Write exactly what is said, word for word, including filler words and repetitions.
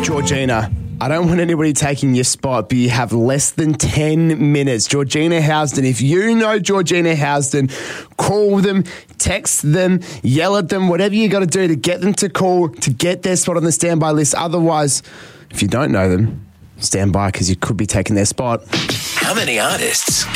Georgina, I don't want anybody taking your spot, but you have less than ten minutes. Georgina Housden, if you know Georgina Housden, call them, text them, yell at them, whatever you got to do to get them to call, to get their spot on the standby list. Otherwise, if you don't know them, stand by because you could be taking their spot. How many artists